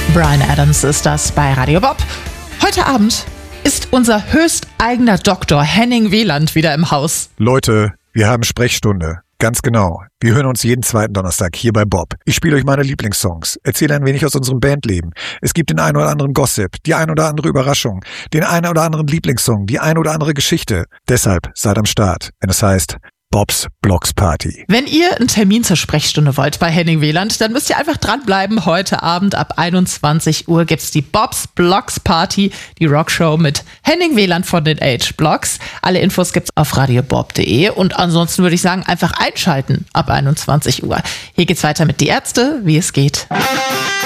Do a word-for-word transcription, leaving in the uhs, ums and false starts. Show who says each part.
Speaker 1: Bryan Adams ist das bei Radio Bob. Heute Abend ist unser höchsteigener Doktor Henning Wieland wieder im Haus.
Speaker 2: Leute, wir haben Sprechstunde. Ganz genau. Wir hören uns jeden zweiten Donnerstag hier bei Bob. Ich spiele euch meine Lieblingssongs, erzähle ein wenig aus unserem Bandleben. Es gibt den einen oder anderen Gossip, die ein oder andere Überraschung, den einen oder anderen Lieblingssong, die ein oder andere Geschichte. Deshalb seid am Start, wenn es heißt Bobs Blocks Party.
Speaker 1: Wenn ihr einen Termin zur Sprechstunde wollt bei Henning Wieland, dann müsst ihr einfach dranbleiben. Heute Abend ab einundzwanzig Uhr gibt's die Bobs Blocks Party, die Rockshow mit Henning Wieland von den H-Blocks. Alle Infos gibt's auf radiobob punkt de und ansonsten würde ich sagen, einfach einschalten ab einundzwanzig Uhr. Hier geht's weiter mit Die Ärzte, wie es geht.